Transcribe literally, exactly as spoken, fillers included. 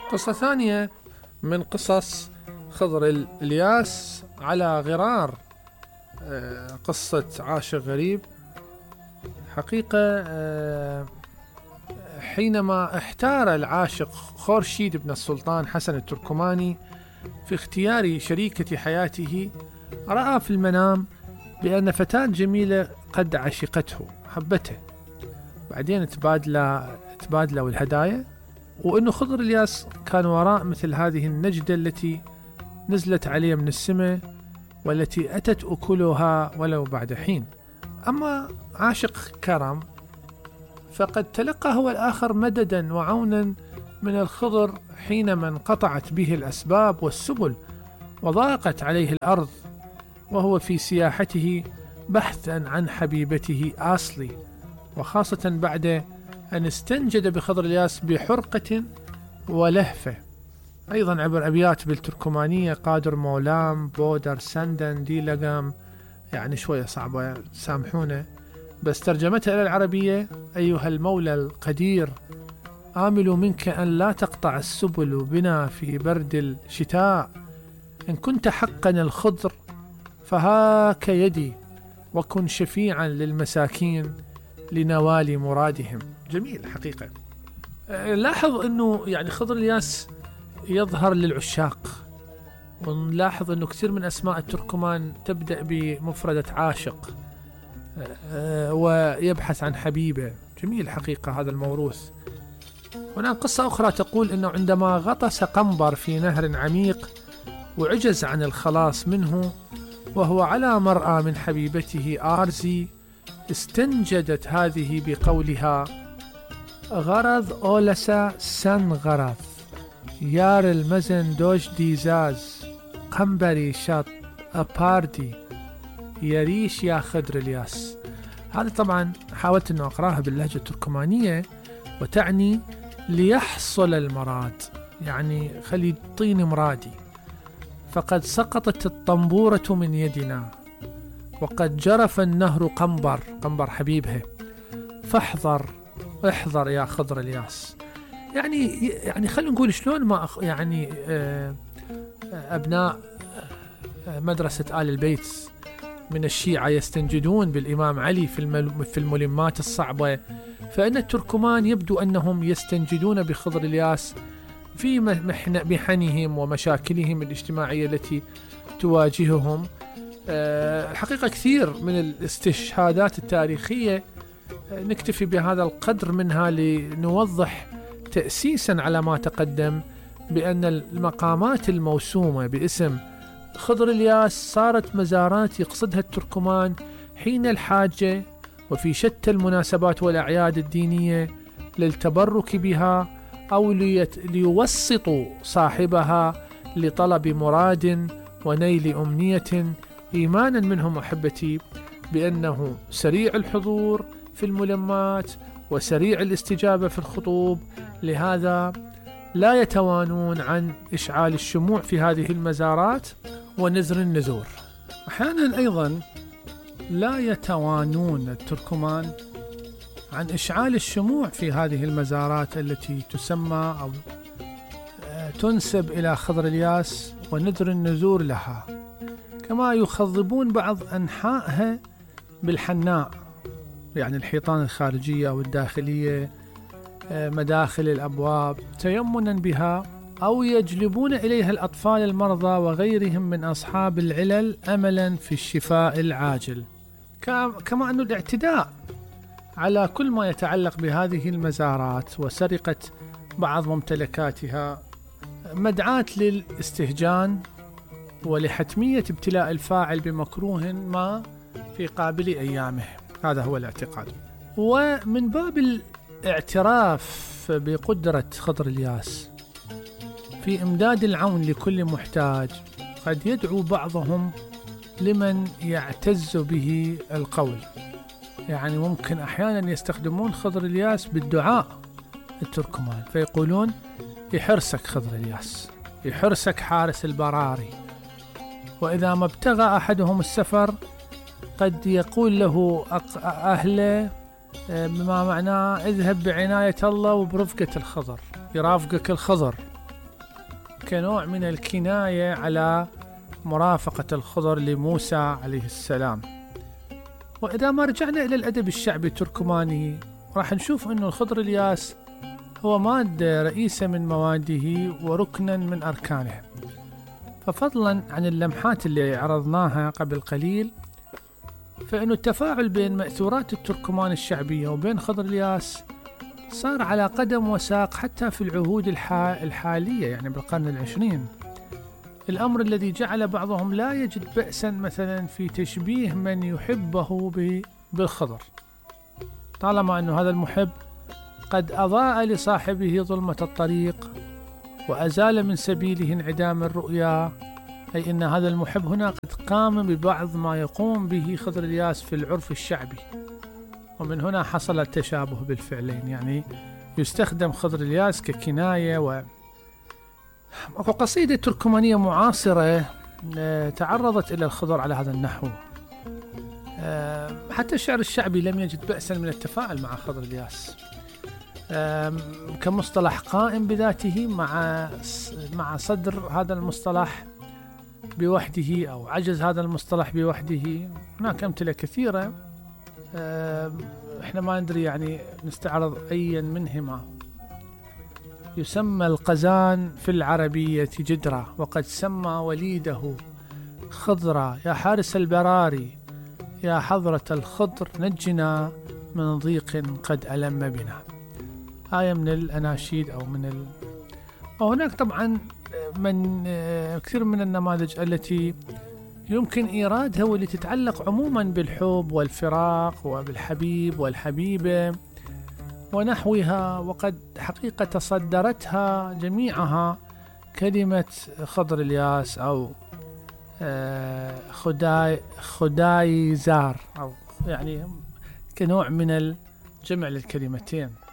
قصة ثانية من قصص خضر الياس على غرار قصة عاشق غريب. حقيقة حينما احتار العاشق خورشيد بن السلطان حسن التركماني في اختيار شريكة حياته، رأى في المنام بأن فتاة جميلة قد عشقته حبته، بعدين تبادل تبادلوا الهدايا، وأنه خضر الياس كان وراء مثل هذه النجدة التي نزلت عليه من السماء والتي أتت أكلها ولو بعد حين. أما عاشق كرم فقد تلقى هو الآخر مددا وعونا من الخضر حينما انقطعت به الأسباب والسبل وضاقت عليه الأرض، وهو في سياحته بحثا عن حبيبته آصلي، وخاصة بعد أن استنجد بخضر الياس بحرقة ولهفة. أيضا عبر أبيات بالتركمانية: قادر مولام بودر سندن دي لقام، يعني شوية صعبة سامحونا، بس ترجمتها إلى العربية: أيها المولى القدير، آمل منك أن لا تقطع السبل بنا في برد الشتاء، إن كنت حقا الخضر فهاك يدي، وكن شفيعا للمساكين لنوال مرادهم. جميل حقيقة. لاحظ أنه يعني خضر الياس يظهر للعشاق، ونلاحظ أنه كثير من أسماء التركمان تبدأ بمفردة عاشق ويبحث عن حبيبة. جميل حقيقة هذا الموروث. هناك قصة أخرى تقول أنه عندما غطس قنبر في نهر عميق وعجز عن الخلاص منه وهو على مرأى من حبيبته آرزي، استنجدت هذه بقولها: غرض أولسا سن غرض يار المزن دوش ديزاز قنبري شط أباردي يريش يا خضر الياس. هذا طبعا حاولت أن أقرأها باللهجة التركمانية، وتعني ليحصل المراد، يعني خلي يعطيني مرادي. فقد سقطت الطنبورة من يدنا وقد جرف النهر قنبر، قنبر حبيبها، فاحذر احذر يا خضر الياس. يعني يعني خلينا نقول شلون ما يعني أبناء مدرسة آل البيت من الشيعة يستنجدون بالإمام علي في الملمات الصعبة، فإن التركمان يبدو أنهم يستنجدون بخضر الياس في محنهم ومشاكلهم الاجتماعية التي تواجههم. الحقيقة كثير من الاستشهادات التاريخية نكتفي بهذا القدر منها لنوضح تأسيسا على ما تقدم بأن المقامات الموسومة باسم خضر الياس صارت مزارات يقصدها التركمان حين الحاجة وفي شتى المناسبات والأعياد الدينية للتبرك بها أو ليوسطوا صاحبها لطلب مراد ونيل أمنية، إيمانا منهم أحبتي بأنه سريع الحضور في الملمات وسريع الاستجابة في الخطوب، لهذا لا يتوانون عن إشعال الشموع في هذه المزارات ونذر النذور. أحيانا أيضا لا يتوانون التركمان عن إشعال الشموع في هذه المزارات التي تسمى أو تنسب إلى خضر الياس ونذر النذور لها، كما يخضبون بعض أنحائها بالحناء، يعني الحيطان الخارجية والداخلية، مداخل الأبواب، تيمنا بها، أو يجلبون إليها الأطفال المرضى وغيرهم من أصحاب العلل أملا في الشفاء العاجل. كما أن الاعتداء على كل ما يتعلق بهذه المزارات وسرقة بعض ممتلكاتها مدعاة للاستهجان ولحتمية ابتلاء الفاعل بمكروه ما في قابل أيامه. هذا هو الاعتقاد. ومن باب الاعتراف بقدرة خضر الياس في إمداد العون لكل محتاج، قد يدعو بعضهم لمن يعتز به القول، يعني ممكن أحيانا يستخدمون خضر الياس بالدعاء التركمان، فيقولون: يحرسك خضر الياس، يحرسك حارس البراري. وإذا ما ابتغى أحدهم السفر قد يقول له أهله بما معناه: اذهب بعناية الله وبرفقة الخضر، يرافقك الخضر كنوع من الكناية على مرافقة الخضر لموسى عليه السلام. وإذا ما رجعنا إلى الأدب الشعبي التركماني راح نشوف أنه الخضر الياس هو مادة رئيسة من مواده وركنا من أركانه. ففضلا عن اللمحات اللي عرضناها قبل قليل، فإنه التفاعل بين مأثورات التركمان الشعبية وبين خضر الياس صار على قدم وساق حتى في العهود الحالية، يعني بالقرن العشرين، الأمر الذي جعل بعضهم لا يجد بأسا مثلا في تشبيه من يحبه بالخضر، طالما أن هذا المحب قد أضاء لصاحبه ظلمة الطريق وأزال من سبيله انعدام الرؤيا، أي أن هذا المحب هنا قد قام ببعض ما يقوم به خضر الياس في العرف الشعبي، ومن هنا حصل التشابه بالفعلين، يعني يستخدم خضر الياس ككناية. و وقصيدة تركمانية معاصرة تعرضت إلى الخضر على هذا النحو. حتى الشعر الشعبي لم يجد بأسا من التفاعل مع خضر الياس كمصطلح قائم بذاته، مع مع صدر هذا المصطلح بوحده أو عجز هذا المصطلح بوحده. هناك أمثلة كثيرة احنا ما ندري يعني نستعرض أيا منهما. يسمى القزان في العربية جدرة، وقد سمى وليده خضرا، يا حارس البراري يا حضرة الخضر نجنا من ضيق قد ألم بنا. آية من الأناشيد أو من ال... وهناك طبعا من كثير من النماذج التي يمكن إيرادها واللي تتعلق عموما بالحب والفراق وبالحبيب والحبيبة ونحوها، وقد حقيقة تصدرتها جميعها كلمة خضر الياس أو خداي خداي زار، أو يعني كنوع من الجمع للكلمتين.